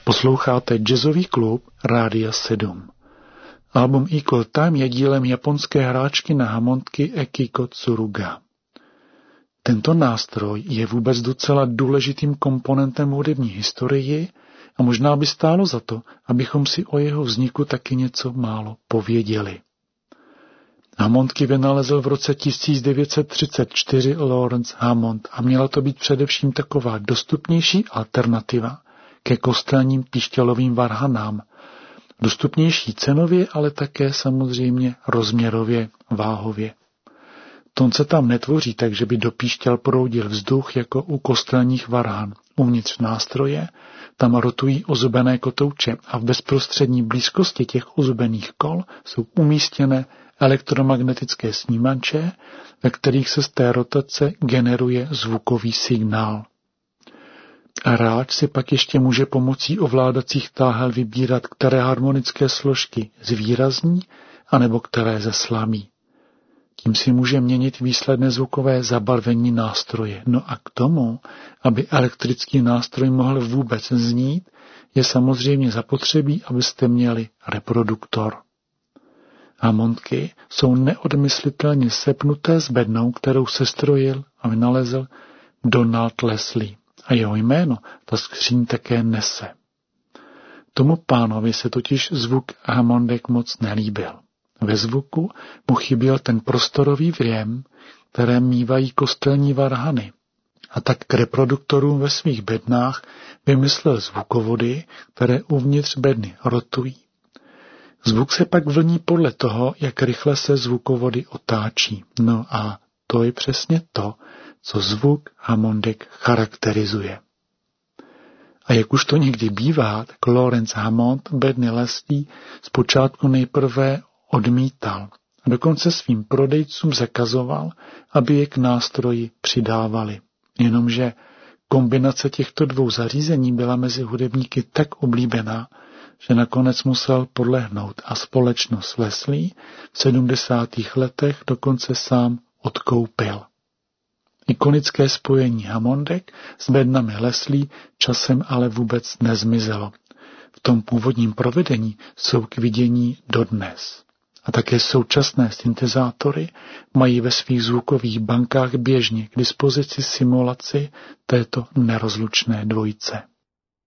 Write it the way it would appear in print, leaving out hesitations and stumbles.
Posloucháte Jazzový klub Rádia 7. Album Equal Time je dílem japonské hráčky na hamontky Ekiko Tsuruga. Tento nástroj je vůbec docela důležitým komponentem hudební historii a možná by stálo za to, abychom si o jeho vzniku taky něco málo pověděli. Hamontky vynalezl v roce 1934 Lawrence Hammond a měla to být především taková dostupnější alternativa ke kostelním píšťalovým varhanám. Dostupnější cenově, ale také samozřejmě rozměrově, váhově. Tón se tam netvoří tak, že by do píšťal proudil vzduch jako u kostelních varhan. Uvnitř nástroje tam rotují ozubené kotouče a v bezprostřední blízkosti těch ozubených kol jsou umístěné elektromagnetické snímače, ve kterých se z té rotace generuje zvukový signál. Hráč si pak ještě může pomocí ovládacích táhel vybírat, které harmonické složky zvýrazní, anebo které zeslabí. Tím si může měnit výsledné zvukové zabarvení nástroje. No a k tomu, aby elektrický nástroj mohl vůbec znít, je samozřejmě zapotřebí, abyste měli reproduktor. Hamontky jsou neodmyslitelně sepnuté s bednou, kterou sestrojil a vynalezl Donald Leslie. A jeho jméno ta skříň také nese. Tomu pánovi se totiž zvuk hamondek moc nelíbil. Ve zvuku mu chyběl ten prostorový vjem, které mívají kostelní varhany. A tak k reproduktorům ve svých bednách vymyslel zvukovody, které uvnitř bedny rotují. Zvuk se pak vlní podle toho, jak rychle se zvukovody otáčí. No a to je přesně to, co zvuk hamondek charakterizuje. A jak už to někdy bývá, tak Lawrence Hammond bedny Leslie zpočátku nejprve odmítal a dokonce svým prodejcům zakazoval, aby je k nástroji přidávali. Jenomže kombinace těchto dvou zařízení byla mezi hudebníky tak oblíbená, že nakonec musel podlehnout a společnost Leslie v 70. letech dokonce sám odkoupil. Ikonické spojení hamondek s bednami Leslie časem ale vůbec nezmizelo. V tom původním provedení jsou k vidění dodnes. A také současné syntezátory mají ve svých zvukových bankách běžně k dispozici simulaci této nerozlučné dvojice.